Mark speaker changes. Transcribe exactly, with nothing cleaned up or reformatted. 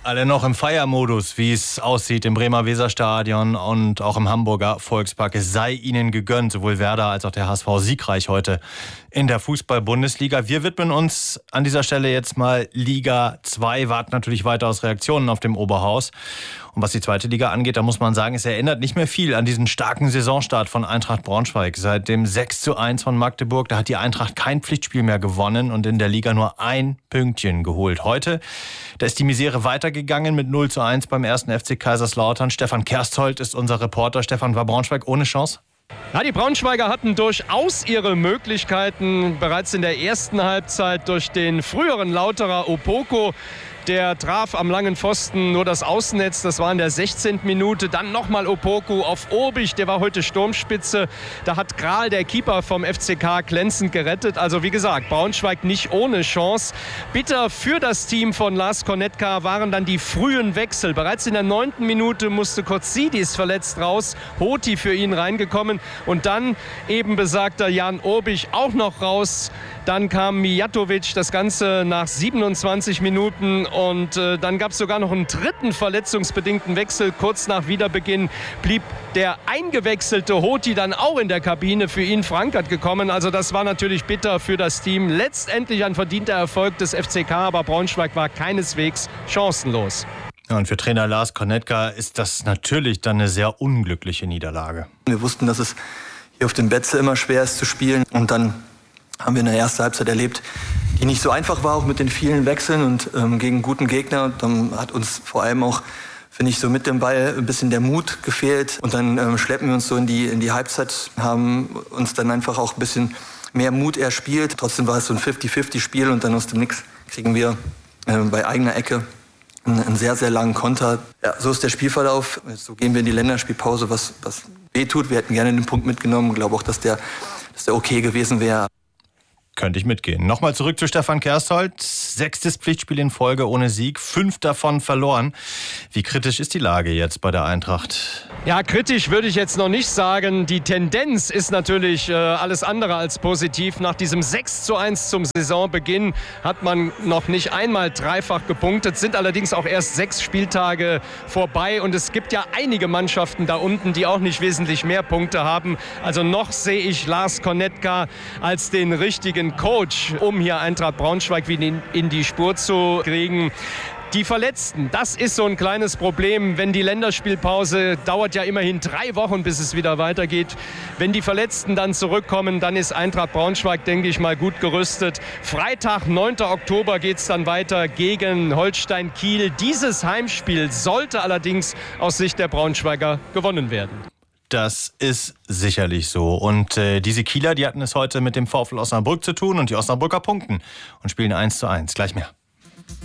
Speaker 1: Alle noch im Feiermodus, wie es aussieht im Bremer Weserstadion und auch im Hamburger Volkspark. Es sei ihnen gegönnt, sowohl Werder als auch der H S V siegreich heute in der Fußball-Bundesliga. Wir widmen uns an dieser Stelle jetzt mal Liga zwei, warten natürlich weiter aus Reaktionen auf dem Oberhaus. Und was die zweite Liga angeht, da muss man sagen, es erinnert nicht mehr viel an diesen starken Saisonstart von Eintracht Braunschweig. Seit dem sechs zu eins von Magdeburg, da hat die Eintracht kein Pflichtspiel mehr gewonnen und in der Liga nur ein Pünktchen geholt. Heute, da ist die Misere weitergegangen mit null zu eins beim ersten F C Kaiserslautern. Stefan Kersthold ist unser Reporter. Stefan, war Braunschweig ohne Chance?
Speaker 2: Ja, die Braunschweiger hatten durchaus ihre Möglichkeiten. Bereits in der ersten Halbzeit durch den früheren Lauterer Opoko. Der traf am langen Pfosten nur das Außennetz, das war in der sechzehnten Minute. Dann nochmal Opoku auf Urbich, der war heute Sturmspitze. Da hat Kral, der Keeper vom F C K, glänzend gerettet. Also wie gesagt, Braunschweig nicht ohne Chance. Bitter für das Team von Lars Konetka waren dann die frühen Wechsel. Bereits in der neunten Minute musste Kotsidis verletzt raus, Hoti für ihn reingekommen. Und dann eben besagter Jan Urbich auch noch raus. Dann kam Mijatovic, das Ganze nach siebenundzwanzig Minuten. Und äh, dann gab es sogar noch einen dritten verletzungsbedingten Wechsel. Kurz nach Wiederbeginn blieb der eingewechselte Hoti dann auch in der Kabine. Für ihn verankert gekommen. Also das war natürlich bitter für das Team. Letztendlich ein verdienter Erfolg des F C K, aber Braunschweig war keineswegs chancenlos.
Speaker 1: Ja, und für Trainer Lars Konetka ist das natürlich dann eine sehr unglückliche Niederlage.
Speaker 3: Wir wussten, dass es hier auf dem Betze immer schwer ist zu spielen. Und dann haben wir in der ersten Halbzeit erlebt, die nicht so einfach war, auch mit den vielen Wechseln und ähm, gegen einen guten Gegner. Und dann hat uns vor allem auch, finde ich, so mit dem Ball ein bisschen der Mut gefehlt. Und dann ähm, schleppen wir uns so in die, in die Halbzeit, haben uns dann einfach auch ein bisschen mehr Mut erspielt. Trotzdem war es so ein fünfzig fünfzig Spiel und dann aus dem Nix kriegen wir äh, bei eigener Ecke einen, einen sehr, sehr langen Konter. Ja, so ist der Spielverlauf. So gehen wir in die Länderspielpause, was, was weh tut. Wir hätten gerne den Punkt mitgenommen. Ich glaube auch, dass der, dass der okay gewesen wäre.
Speaker 1: Könnte ich mitgehen. Nochmal zurück zu Stefan Kersthold. Sechstes Pflichtspiel in Folge ohne Sieg, fünf davon verloren. Wie kritisch ist die Lage jetzt bei der Eintracht?
Speaker 2: Ja, kritisch würde ich jetzt noch nicht sagen. Die Tendenz ist natürlich äh, alles andere als positiv. Nach diesem sechs zu eins zum Saisonbeginn hat man noch nicht einmal dreifach gepunktet, sind allerdings auch erst sechs Spieltage vorbei. Und es gibt ja einige Mannschaften da unten, die auch nicht wesentlich mehr Punkte haben. Also noch sehe ich Lars Konetka als den richtigen Coach, um hier Eintracht Braunschweig wieder in die Spur zu kriegen. Die Verletzten, das ist so ein kleines Problem, wenn die Länderspielpause dauert ja immerhin drei Wochen, bis es wieder weitergeht. Wenn die Verletzten dann zurückkommen, dann ist Eintracht Braunschweig, denke ich mal, gut gerüstet. Freitag, neunten Oktober geht es dann weiter gegen Holstein Kiel. Dieses Heimspiel sollte allerdings aus Sicht der Braunschweiger gewonnen werden.
Speaker 1: Das ist sicherlich so. Und äh, diese Kieler, die hatten es heute mit dem VfL Osnabrück zu tun und die Osnabrücker punkten und spielen eins zu eins. Gleich mehr.